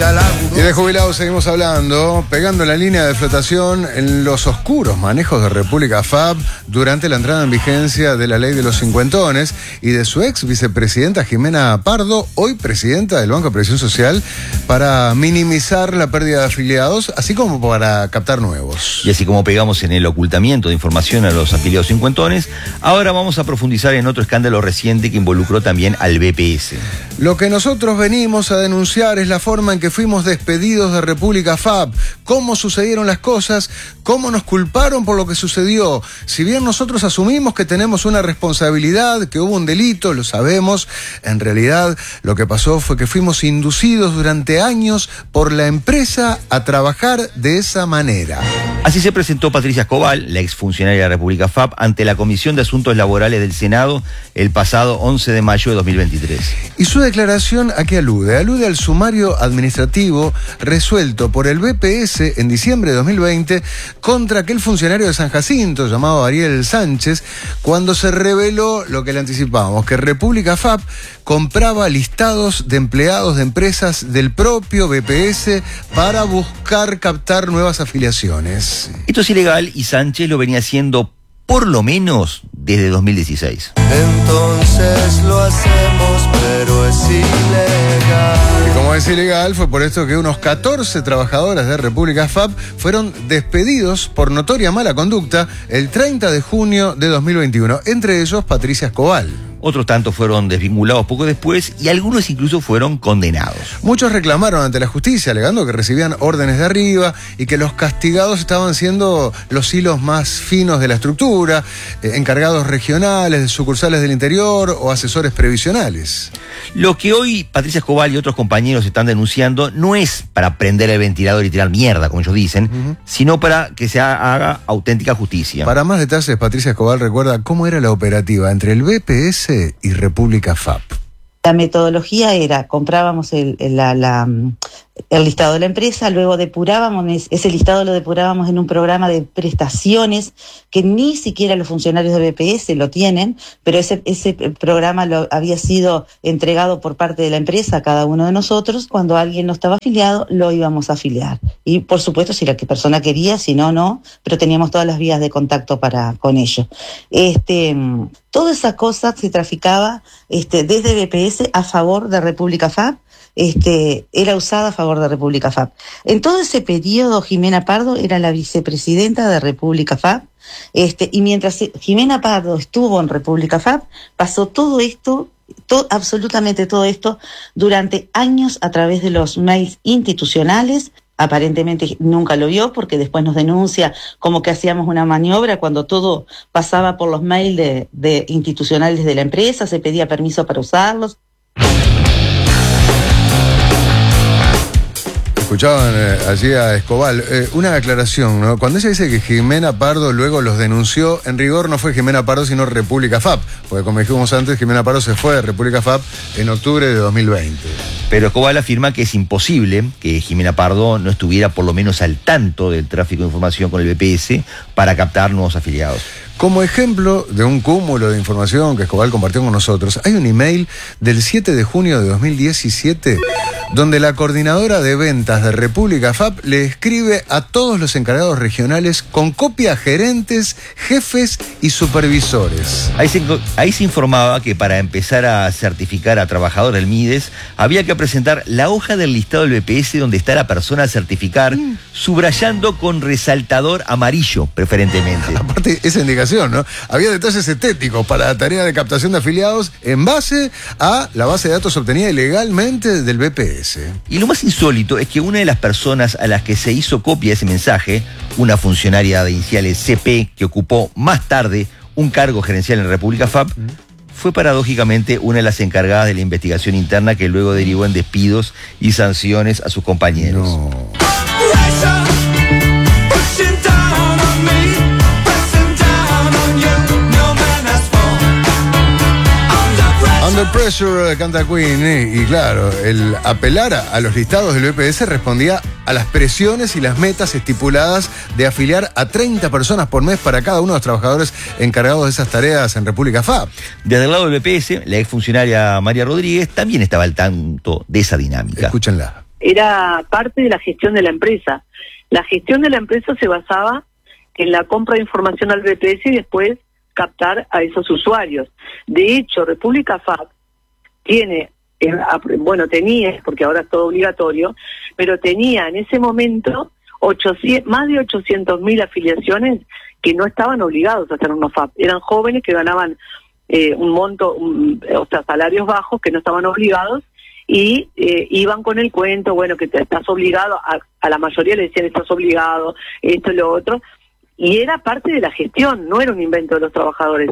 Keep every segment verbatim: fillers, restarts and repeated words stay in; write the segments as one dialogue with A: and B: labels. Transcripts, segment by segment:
A: Y de jubilados seguimos hablando, pegando la línea de flotación en los oscuros manejos de República F A B durante la entrada en vigencia de la ley de los cincuentones y de su ex vicepresidenta Jimena Pardo, hoy presidenta del Banco de Previsión Social, para minimizar la pérdida de afiliados, así como para captar nuevos.
B: Y así como pegamos en el ocultamiento de información a los afiliados cincuentones, ahora vamos a profundizar en otro escándalo reciente que involucró también al B P S.
A: Lo que nosotros venimos a denunciar es la forma en que fuimos despedidos de República F A B, cómo sucedieron las cosas, cómo nos culparon por lo que sucedió. Si bien nosotros asumimos que tenemos una responsabilidad, que hubo un delito, lo sabemos, en realidad lo que pasó fue que fuimos inducidos durante años por la empresa a trabajar de esa manera.
B: Así se presentó Patricia Escobar, la exfuncionaria de República F A B, ante la Comisión de Asuntos Laborales del Senado el pasado once de mayo de dos mil veintitrés.
A: ¿Y su declaración a qué alude? Alude al sumario administrativo resuelto por el B P S en diciembre de dos mil veinte contra aquel funcionario de San Jacinto llamado Ariel Sánchez, cuando se reveló lo que le anticipábamos, que República F A B compraba listados de empleados de empresas del propio B P S para buscar captar nuevas afiliaciones.
B: Esto es ilegal y Sánchez lo venía haciendo por lo menos desde dos mil dieciséis.
C: Entonces lo hacemos, pero es ilegal.
A: Y como es ilegal, fue por esto que unos catorce trabajadores de República F A B fueron despedidos por notoria mala conducta el treinta de junio de dos mil veintiuno, entre ellos Patricia Escobar.
B: Otros tantos fueron desvinculados poco después y algunos incluso fueron condenados.
A: Muchos reclamaron ante la justicia, alegando que recibían órdenes de arriba y que los castigados estaban siendo los hilos más finos de la estructura, eh, encargados regionales, de sucursales del interior o asesores previsionales.
B: Lo que hoy Patricia Escobar y otros compañeros están denunciando no es para prender el ventilador y tirar mierda, como ellos dicen, uh-huh. sino para que se haga auténtica justicia.
A: Para más detalles, Patricia Escobar recuerda cómo era la operativa entre el B P S y República F A B.
D: La metodología era, comprábamos el, el, la, la, el listado de la empresa, luego depurábamos, ese listado lo depurábamos en un programa de prestaciones que ni siquiera los funcionarios de B P S lo tienen, pero ese, ese programa lo había sido entregado por parte de la empresa a cada uno de nosotros. Cuando alguien no estaba afiliado, lo íbamos a afiliar. Y por supuesto, si la persona quería, si no, no, pero teníamos todas las vías de contacto para con ellos. Este, toda esa cosa se traficaba este, desde B P S a favor de República F A B. Este, era usada a favor de República F A B. En todo ese periodo, Jimena Pardo era la vicepresidenta de República F A B, este, y mientras Jimena Pardo estuvo en República F A B, pasó todo esto, todo, absolutamente todo esto, durante años a través de los mails institucionales. Aparentemente nunca lo vio porque después nos denuncia como que hacíamos una maniobra cuando todo pasaba por los mails de, de institucionales de la empresa, se pedía permiso para usarlos.
A: Escuchaban eh, allí a Escobar. Eh, una aclaración, ¿no? Cuando ella dice que Jimena Pardo luego los denunció, en rigor no fue Jimena Pardo, sino República F A B. Porque como dijimos antes, Jimena Pardo se fue de República F A B en octubre de dos mil veinte.
B: Pero Escobar afirma que es imposible que Jimena Pardo no estuviera por lo menos al tanto del tráfico de información con el B P S para captar nuevos afiliados.
A: Como ejemplo de un cúmulo de información que Escobar compartió con nosotros, hay un email del siete de junio de dos mil diecisiete donde la coordinadora de ventas de República F A B le escribe a todos los encargados regionales con copia a gerentes, jefes y supervisores.
B: Ahí se, ahí se informaba que para empezar a certificar a trabajadores del MIDES había que presentar la hoja del listado del B P S donde está la persona a certificar, mm. subrayando con resaltador amarillo preferentemente.
A: Aparte, esa indicación, ¿no? Había detalles estéticos para la tarea de captación de afiliados en base a la base de datos obtenida ilegalmente del B P S.
B: Y lo más insólito es que una de las personas a las que se hizo copia de ese mensaje, una funcionaria de iniciales C P que ocupó más tarde un cargo gerencial en República F A B, ¿Mm? fue paradójicamente una de las encargadas de la investigación interna que luego derivó en despidos y sanciones a sus compañeros.
A: No. Under Pressure canta Queen, ¿eh? Y claro, el apelar a, a los listados del B P S respondía a las presiones y las metas estipuladas de afiliar a treinta personas por mes para cada uno de los trabajadores encargados de esas tareas en República F A B.
B: Desde el lado del B P S, la exfuncionaria María Rodríguez también estaba al tanto de esa dinámica.
A: Escúchenla.
E: era parte de la gestión de la empresa. La gestión de la empresa se basaba en la compra de información al B P S y después captar a esos usuarios. De hecho, República F A P tiene, eh, bueno, tenía, porque ahora es todo obligatorio, pero tenía en ese momento ochocientos, más de ochocientos mil afiliaciones que no estaban obligados a hacer una F A P. Eran jóvenes que ganaban eh, un monto, un, o sea, salarios bajos que no estaban obligados y eh, iban con el cuento, bueno, que te estás obligado, a, a la mayoría le decían estás obligado, esto y lo otro, y era parte de la gestión, no era un invento de los trabajadores.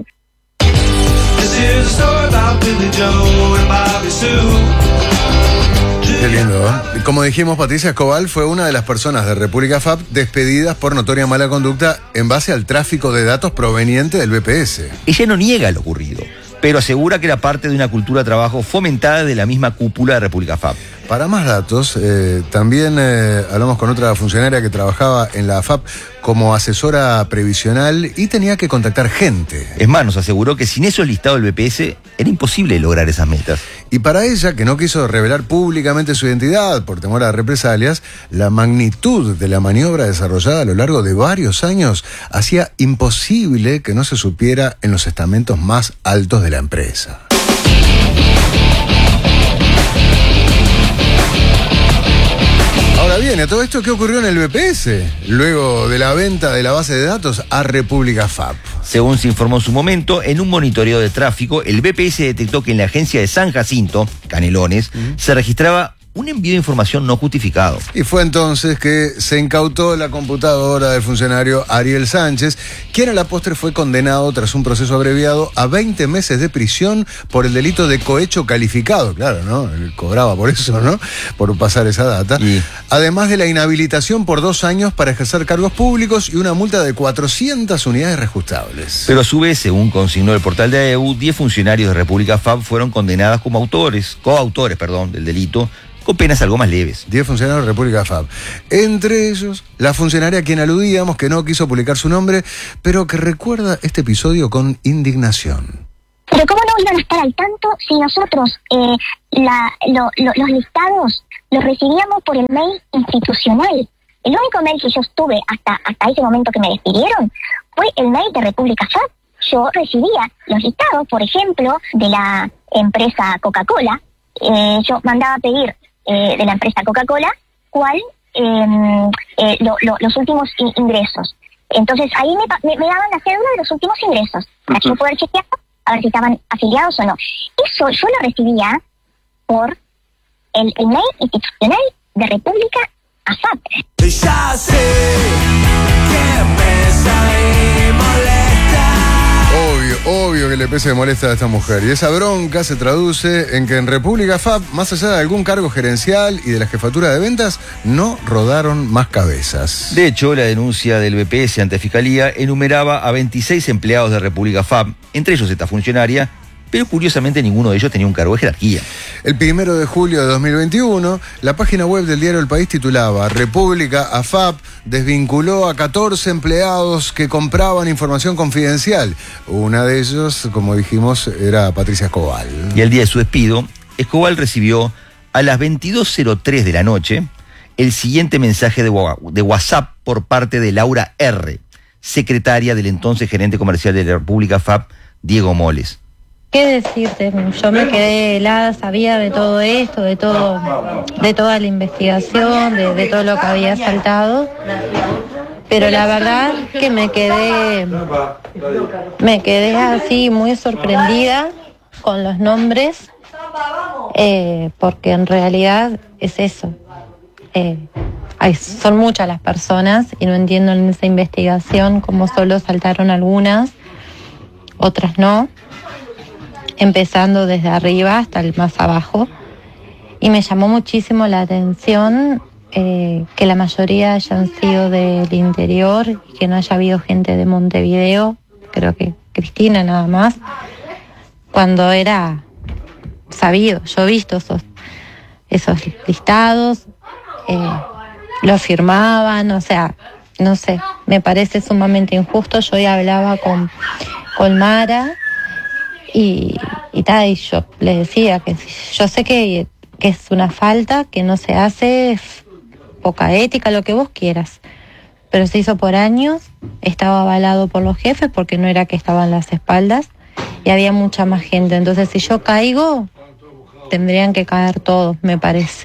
A: Qué lindo, ¿eh? Como dijimos, Patricia Escobar fue una de las personas de República F A P despedidas por notoria mala conducta en base al tráfico de datos proveniente del B P S.
B: Ella no niega lo ocurrido, pero asegura que era parte de una cultura de trabajo fomentada de la misma cúpula de República F A P.
A: Para más datos, eh, también eh, hablamos con otra funcionaria que trabajaba en la F A P como asesora previsional y tenía que contactar gente.
B: Es más, nos aseguró que sin esos listados del B P S era imposible lograr esas metas.
A: Y para ella, que no quiso revelar públicamente su identidad por temor a represalias, la magnitud de la maniobra desarrollada a lo largo de varios años hacía imposible que no se supiera en los estamentos más altos de la empresa. Ahora bien, a todo esto, ¿qué ocurrió en el B P S? Luego de la venta de la base de datos a República F A P.
B: Según se informó en su momento, en un monitoreo de tráfico, el B P S detectó que en la agencia de San Jacinto, Canelones, uh-huh. se registraba un envío de información no justificado.
A: Y fue entonces que se incautó la computadora del funcionario Ariel Sánchez, quien a la postre fue condenado tras un proceso abreviado a veinte meses de prisión por el delito de cohecho calificado. Claro, ¿no? Él cobraba por eso, ¿no? Por pasar esa data. Y... además de la inhabilitación por dos años para ejercer cargos públicos y una multa de cuatrocientas unidades reajustables.
B: Pero a su vez, según consignó el portal de A E U, diez funcionarios de República F A P fueron condenados como autores, coautores, perdón, del delito, con penas algo más leves.
A: diez funcionarios de República F A P. Entre ellos, la funcionaria a quien aludíamos, que no quiso publicar su nombre, pero que recuerda este episodio con indignación.
F: Pero ¿cómo no iban a estar al tanto si nosotros eh, la, lo, lo, los listados los recibíamos por el mail institucional? El único mail que yo tuve hasta, hasta ese momento que me despidieron fue el mail de República F A P. Yo recibía los listados, por ejemplo, de la empresa Coca-Cola. Eh, yo mandaba a pedir Eh, de la empresa Coca-Cola, cuál eh, eh, lo, lo, los últimos in- ingresos. Entonces ahí me, me, me daban la cédula de los últimos ingresos, para yo poder chequear a ver si estaban afiliados o no. Eso yo lo recibía por el, el mail institucional de República a F A P.
C: Ya sé que pesa y molesta.
A: Obvio, obvio que le pesa y molesta a esta mujer. Y esa bronca se traduce en que en República F A P, más allá de algún cargo gerencial y de la jefatura de ventas, no rodaron más cabezas.
B: De hecho, la denuncia del B P S ante Fiscalía enumeraba a veintiséis empleados de República F A P, entre ellos esta funcionaria, pero curiosamente ninguno de ellos tenía un cargo de jerarquía.
A: El primero de julio de dos mil veintiuno, la página web del diario El País titulaba: República a F A P desvinculó a catorce empleados que compraban información confidencial. Una de ellos, como dijimos, era Patricia Escobar.
B: Y el día de su despido, Escobar recibió a las veintidós cero tres de la noche el siguiente mensaje de, de WhatsApp por parte de Laura R., secretaria del entonces gerente comercial de la República F A P, Diego Moles.
G: ¿Qué decirte? Yo me quedé helada, sabía de todo esto, de todo, de toda la investigación, de, de todo lo que había saltado, pero la verdad que me quedé, me quedé así muy sorprendida con los nombres, eh, porque en realidad es eso. Eh, hay, son muchas las personas y no entiendo en esa investigación cómo solo saltaron algunas, otras no. Empezando desde arriba hasta el más abajo, y me llamó muchísimo la atención eh, que la mayoría hayan sido del interior y que no haya habido gente de Montevideo, creo que Cristina nada más, cuando era sabido. Yo he visto esos, esos listados, eh, los firmaban, o sea, no sé, me parece sumamente injusto. Yo hoy hablaba con, con Mara, Y, y tal, y yo les decía que yo sé que que es una falta, que no se hace, poca ética, lo que vos quieras. Pero se hizo por años, estaba avalado por los jefes porque no era que estaban las espaldas y había mucha más gente. Entonces, si yo caigo, tendrían que caer todos, me parece.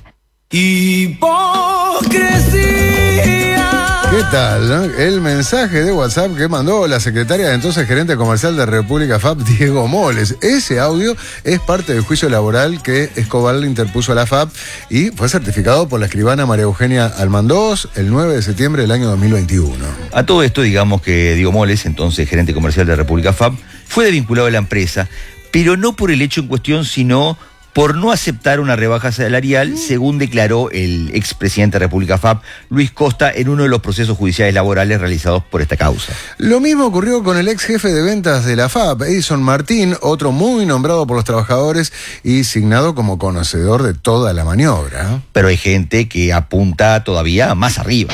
C: Hipocresía.
A: ¿Qué tal, no? El mensaje de WhatsApp que mandó la secretaria de entonces gerente comercial de República F A P, Diego Moles. Ese audio es parte del juicio laboral que Escobar le interpuso a la F A P y fue certificado por la escribana María Eugenia Almandós el nueve de septiembre del año dos mil veintiuno.
B: A todo esto, digamos que Diego Moles, entonces gerente comercial de República F A P, fue desvinculado de la empresa, pero no por el hecho en cuestión, sino por no aceptar una rebaja salarial, según declaró el expresidente de República F A P, Luis Costa, en uno de los procesos judiciales laborales realizados por esta causa.
A: Lo mismo ocurrió con el ex jefe de ventas de la F A P, Edison Martín, otro muy nombrado por los trabajadores y signado como conocedor de toda la maniobra.
B: Pero hay gente que apunta todavía más arriba.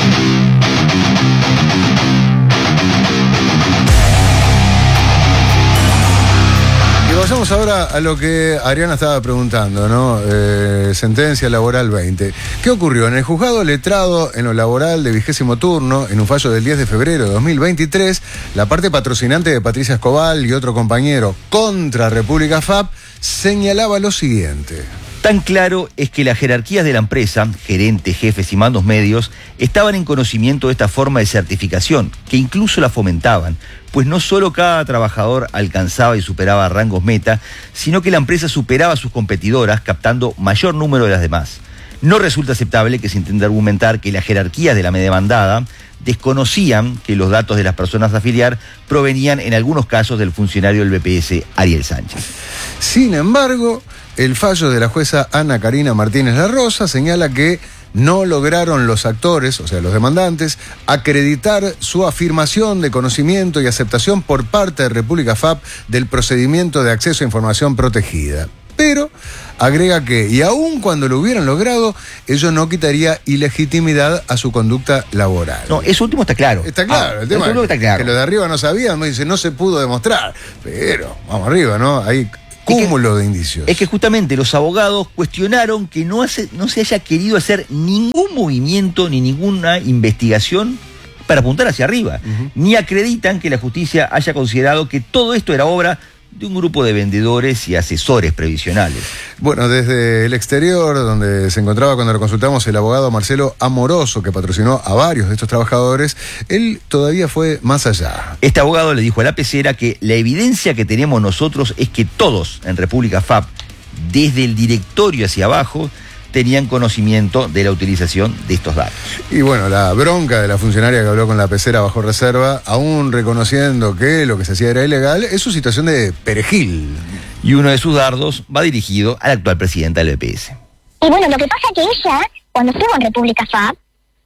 A: Pasamos ahora a lo que Ariana estaba preguntando, ¿no? Eh, sentencia laboral veinte. ¿Qué ocurrió? En el juzgado letrado en lo laboral de vigésimo turno, en un fallo del diez de febrero de dos mil veintitrés, la parte patrocinante de Patricia Escobar y otro compañero contra República F A P señalaba lo siguiente.
B: Tan claro es que las jerarquías de la empresa, gerentes, jefes y mandos medios, estaban en conocimiento de esta forma de certificación, que incluso la fomentaban, pues no solo cada trabajador alcanzaba y superaba rangos meta, sino que la empresa superaba a sus competidoras, captando mayor número de las demás. No resulta aceptable que se intente argumentar que las jerarquías de la demandada desconocían que los datos de las personas a afiliar provenían en algunos casos del funcionario del B P S, Ariel Sánchez.
A: Sin embargo, el fallo de la jueza Ana Karina Martínez La Rosa señala que no lograron los actores, o sea, los demandantes, acreditar su afirmación de conocimiento y aceptación por parte de República F A P del procedimiento de acceso a información protegida. Pero agrega que, y aun cuando lo hubieran logrado, ello no quitaría ilegitimidad a su conducta laboral.
B: No, eso último está claro.
A: Está claro,
B: ah,
A: el tema
B: eso
A: es
B: está claro.
A: Que lo de arriba no sabían, me dice, no se pudo demostrar. Pero, vamos arriba, ¿no? Hay cúmulo
B: que,
A: de indicios.
B: Es que justamente los abogados cuestionaron que no, hace, no se haya querido hacer ningún movimiento ni ninguna investigación para apuntar hacia arriba. Uh-huh. Ni acreditan que la justicia haya considerado que todo esto era obra de un grupo de vendedores y asesores previsionales.
A: Bueno, desde el exterior, donde se encontraba cuando lo consultamos el abogado Marcelo Amoroso, que patrocinó a varios de estos trabajadores, él todavía fue más allá.
B: Este abogado le dijo a la pecera que la evidencia que tenemos nosotros es que todos en República F A P, desde el directorio hacia abajo, tenían conocimiento de la utilización de estos datos.
A: Y bueno, la bronca de la funcionaria que habló con la pecera bajo reserva, aún reconociendo que lo que se hacía era ilegal, es su situación de perejil.
B: Y uno de sus dardos va dirigido al actual presidente del B P S.
F: Y bueno, lo que pasa es que ella, cuando estuvo en República F A P,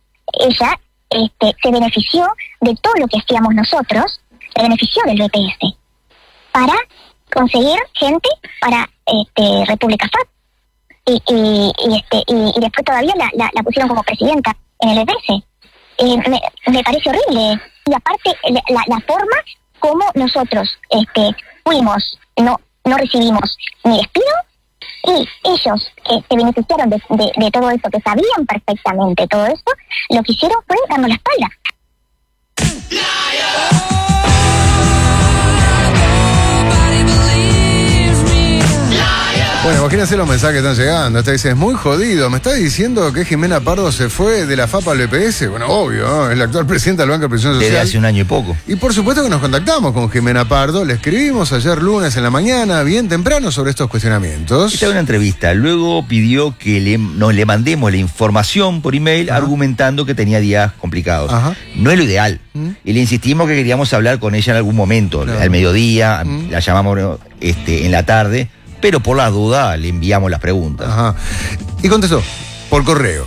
F: ella este, se benefició de todo lo que hacíamos nosotros, se benefició del B P S, para conseguir gente para este, República F A P. Y, y, y, este, y, y después todavía la, la, la pusieron como presidenta en el B P S. Eh, me, me parece horrible. Y aparte, la, la forma como nosotros este, fuimos, no, no recibimos ni despido, y ellos eh, se beneficiaron de, de, de todo esto, que sabían perfectamente todo esto, lo que hicieron fue darnos la espalda.
A: Bueno, imagínense los mensajes que están llegando. Esta dice, es muy jodido. ¿Me está diciendo que Jimena Pardo se fue de la F A P al B P S? Bueno, obvio, ¿no? Es la actual presidenta del Banco de Previsión Social.
B: Desde hace un año y poco.
A: Y por supuesto que nos contactamos con Jimena Pardo. Le escribimos ayer lunes en la mañana, bien temprano, sobre estos cuestionamientos.
B: Esta es una entrevista. Luego pidió que le, nos le mandemos la información por email, ajá, argumentando que tenía días complicados. Ajá. No es lo ideal. ¿Mm? Y le insistimos que queríamos hablar con ella en algún momento, claro, al mediodía, ¿Mm? La llamamos este, en la tarde. Pero por la duda le enviamos las preguntas.
A: Ajá. Y contestó, por correo.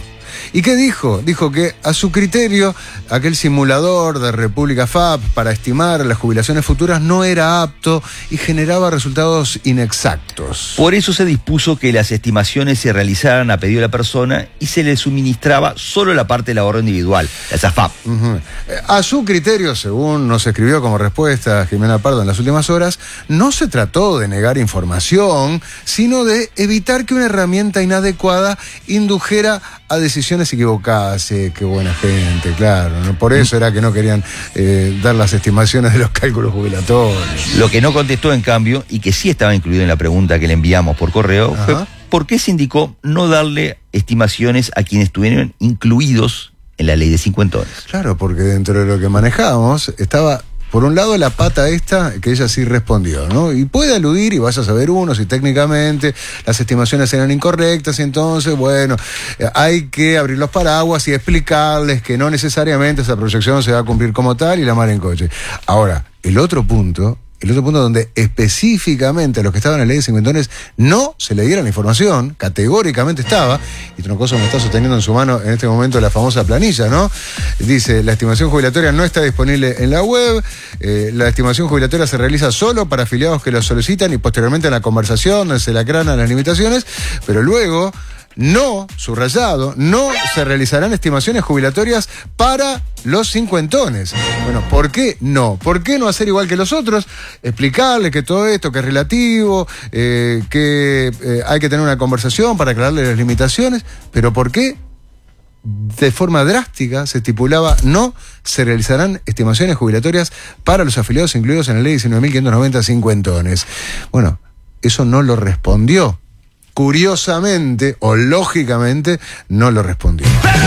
A: ¿Y qué dijo? Dijo que a su criterio aquel simulador de República F A P para estimar las jubilaciones futuras no era apto y generaba resultados inexactos.
B: Por eso se dispuso que las estimaciones se realizaran a pedido de la persona y se le suministraba solo la parte del ahorro individual, la S A F A P.
A: Uh-huh. A su criterio, según nos escribió como respuesta a Jimena Pardo en las últimas horas, no se trató de negar información, sino de evitar que una herramienta inadecuada indujera a decisiones equivocadas. Sí, qué buena gente, claro, ¿no? Por eso era que no querían eh, dar las estimaciones de los cálculos jubilatorios.
B: Lo que no contestó, en cambio, y que sí estaba incluido en la pregunta que le enviamos por correo,
A: Ajá.
B: fue por qué se indicó no darle estimaciones a quienes estuvieron incluidos en la ley de cincuentones.
A: Claro, porque dentro de lo que manejábamos estaba, por un lado, la pata esta, que ella sí respondió, ¿no? Y puede aludir, y vas a saber uno, si técnicamente las estimaciones eran incorrectas, y entonces, bueno, eh, hay que abrir los paraguas y explicarles que no necesariamente esa proyección se va a cumplir como tal y la mar en coche. Ahora, el otro punto... El otro punto donde específicamente a los que estaban en la ley de cincuentones no se le diera la información, categóricamente estaba, y Troncoso me está sosteniendo en su mano en este momento la famosa planilla, ¿no? Dice, la estimación jubilatoria no está disponible en la web, eh, la estimación jubilatoria se realiza solo para afiliados que lo solicitan y posteriormente en la conversación se le aclaran las limitaciones, pero luego... No, subrayado, no se realizarán estimaciones jubilatorias para los cincuentones. Bueno, ¿por qué no? ¿Por qué no hacer igual que los otros? Explicarle que todo esto, que es relativo, eh, que eh, hay que tener una conversación para aclararle las limitaciones, pero ¿por qué? De forma drástica se estipulaba no se realizarán estimaciones jubilatorias para los afiliados incluidos en la ley diecinueve mil quinientos noventa cincuentones. Bueno, eso no lo respondió. Curiosamente o lógicamente no lo respondió.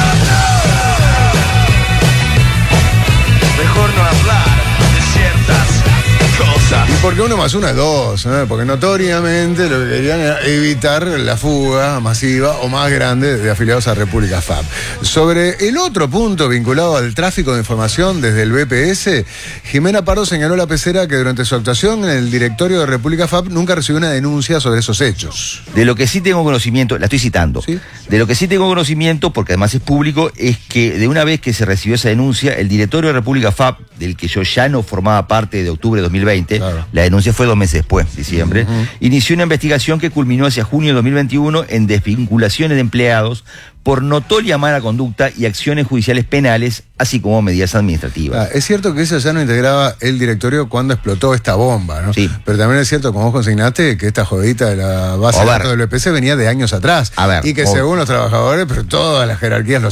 C: Mejor no hablar de ciertas cosas.
A: Y porque uno más uno es dos, ¿no? Porque notoriamente lo que querían era evitar la fuga masiva o más grande de afiliados a República F A P. Sobre el otro punto vinculado al tráfico de información desde el B P S, Jimena Pardo señaló a la pecera que durante su actuación en el directorio de República F A P nunca recibió una denuncia sobre esos hechos.
B: De lo que sí tengo conocimiento, la estoy citando,
A: ¿Sí?
B: de lo que sí tengo conocimiento, porque además es público, es que de una vez que se recibió esa denuncia, el directorio de República F A P, del que yo ya no formaba parte de octubre de dos mil veinte,
A: Claro.
B: la denuncia fue dos meses después, diciembre,
A: Uh-huh.
B: inició una investigación que culminó hacia junio de dos mil veintiuno en desvinculaciones de empleados por notoria mala conducta y acciones judiciales penales, así como medidas administrativas.
A: Ah, es cierto que ella ya no integraba el directorio cuando explotó esta bomba, ¿no?
B: Sí.
A: Pero también es cierto, como vos consignaste, que esta jodita de la base
B: A
A: de
B: ver.
A: datos del B P S venía de años atrás.
B: A ver,
A: y que
B: obvio.
A: según los trabajadores, pero todas las jerarquías lo